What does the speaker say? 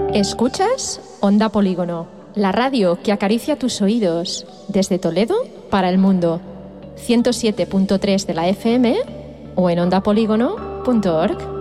Escuchas Onda Polígono, la radio que acaricia tus oídos desde Toledo para el mundo. 107.3 de la FM o en ondapolígono.org.